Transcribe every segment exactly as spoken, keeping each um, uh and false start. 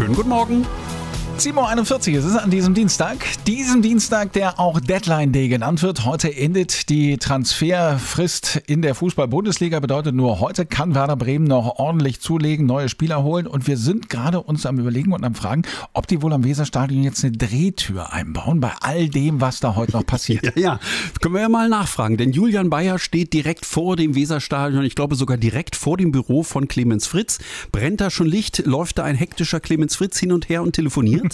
Schönen guten Morgen. sieben Uhr einundvierzig, es ist an diesem Dienstag, diesem Dienstag, der auch Deadline Day genannt wird. Heute endet die Transferfrist in der Fußball-Bundesliga, bedeutet nur, heute kann Werder Bremen noch ordentlich zulegen, neue Spieler holen und wir sind gerade uns am Überlegen und am Fragen, ob die wohl am Weserstadion jetzt eine Drehtür einbauen, bei all dem, was da heute noch passiert. Ja, ja, können wir ja mal nachfragen, denn Julian Bayer steht direkt vor dem Weserstadion, ich glaube sogar direkt vor dem Büro von Clemens Fritz. Brennt da schon Licht? Läuft da ein hektischer Clemens Fritz hin und her und telefoniert?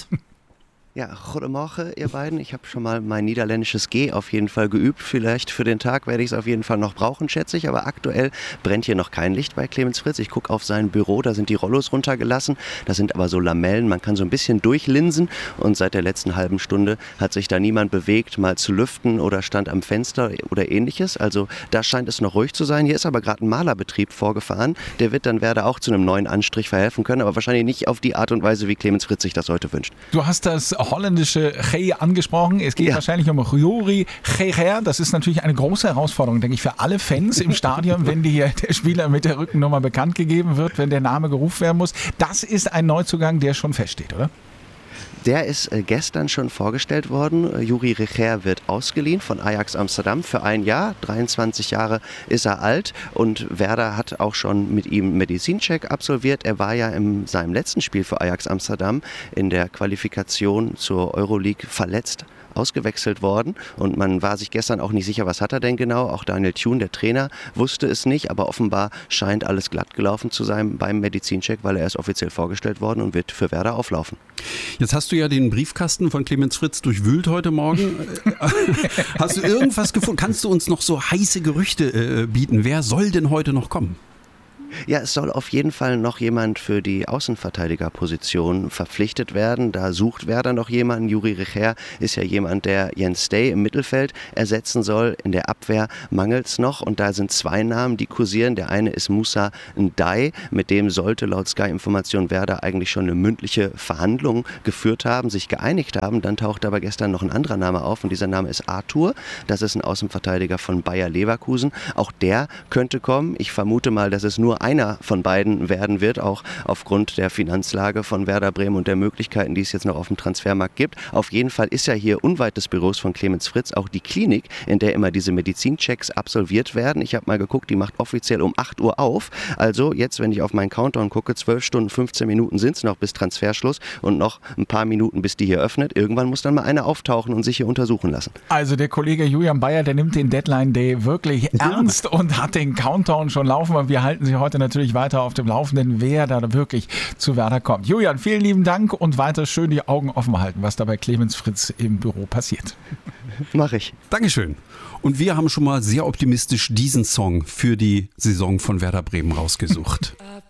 Ja, guten Morgen, ihr beiden. Ich habe schon mal mein niederländisches G auf jeden Fall geübt. Vielleicht für den Tag werde ich es auf jeden Fall noch brauchen, schätze ich. Aber aktuell brennt hier noch kein Licht bei Clemens Fritz. Ich gucke auf sein Büro, da sind die Rollos runtergelassen. Das sind aber so Lamellen, man kann so ein bisschen durchlinsen. Und seit der letzten halben Stunde hat sich da niemand bewegt, mal zu lüften oder stand am Fenster oder ähnliches. Also da scheint es noch ruhig zu sein. Hier ist aber gerade ein Malerbetrieb vorgefahren. Der wird dann Werder auch zu einem neuen Anstrich verhelfen können, aber wahrscheinlich nicht auf die Art und Weise, wie Clemens Fritz sich das heute wünscht. Du hast das holländische G angesprochen. Es geht ja wahrscheinlich um Juri Geger. Das ist natürlich eine große Herausforderung, denke ich, für alle Fans im Stadion, wenn die, der Spieler mit der Rückennummer bekannt gegeben wird, wenn der Name gerufen werden muss. Das ist ein Neuzugang, der schon feststeht, oder? Der ist äh, gestern schon vorgestellt worden. Äh, Juri Recher wird ausgeliehen von Ajax Amsterdam für ein Jahr. dreiundzwanzig Jahre ist er alt und Werder hat auch schon mit ihm einen Medizincheck absolviert. Er war ja in seinem letzten Spiel für Ajax Amsterdam in der Qualifikation zur Euroleague verletzt ausgewechselt worden und man war sich gestern auch nicht sicher, was hat er denn genau. Auch Daniel Thune, der Trainer, wusste es nicht, aber offenbar scheint alles glatt gelaufen zu sein beim Medizincheck, weil er ist offiziell vorgestellt worden und wird für Werder auflaufen. Jetzt hast du ja den Briefkasten von Clemens Fritz durchwühlt heute Morgen. Hast du irgendwas gefunden? Kannst du uns noch so heiße Gerüchte äh, bieten? Wer soll denn heute noch kommen? Ja, es soll auf jeden Fall noch jemand für die Außenverteidigerposition verpflichtet werden. Da sucht Werder noch jemanden. Juri Recher ist ja jemand, der Jens Stay im Mittelfeld ersetzen soll. In der Abwehr mangelt es noch und da sind zwei Namen, die kursieren. Der eine ist Moussa Ndiaye, mit dem sollte laut Sky-Information Werder eigentlich schon eine mündliche Verhandlung geführt haben, sich geeinigt haben. Dann taucht aber gestern noch ein anderer Name auf und dieser Name ist Arthur. Das ist ein Außenverteidiger von Bayer Leverkusen. Auch der könnte kommen. Ich vermute mal, dass es nur einer von beiden werden wird, auch aufgrund der Finanzlage von Werder Bremen und der Möglichkeiten, die es jetzt noch auf dem Transfermarkt gibt. Auf jeden Fall ist ja hier unweit des Büros von Clemens Fritz auch die Klinik, in der immer diese Medizinchecks absolviert werden. Ich habe mal geguckt, die macht offiziell um acht Uhr auf. Also jetzt, wenn ich auf meinen Countdown gucke, zwölf Stunden, fünfzehn Minuten sind es noch bis Transferschluss und noch ein paar Minuten, bis die hier öffnet. Irgendwann muss dann mal einer auftauchen und sich hier untersuchen lassen. Also der Kollege Julian Bayer, der nimmt den Deadline Day wirklich ernst und hat den Countdown schon laufen und wir halten Sie heute natürlich weiter auf dem Laufenden, wer da wirklich zu Werder kommt. Julian, vielen lieben Dank und weiter schön die Augen offen halten, was da bei Clemens Fritz im Büro passiert. Mach ich. Dankeschön. Und wir haben schon mal sehr optimistisch diesen Song für die Saison von Werder Bremen rausgesucht.